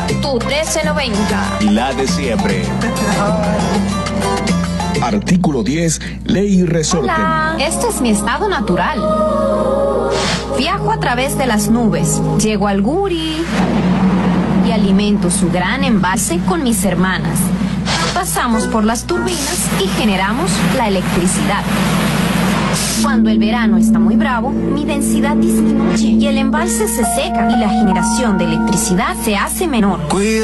Tu DC90. La de siempre. Artículo 10, Ley Resorte. Hola, este es mi estado natural. Viajo a través de las nubes, llego al Guri y alimento su gran embalse con mis hermanas. Pasamos por las turbinas y generamos la electricidad. Cuando el verano está muy bravo, mi densidad disminuye y el embalse se seca y la generación de electricidad se hace menor.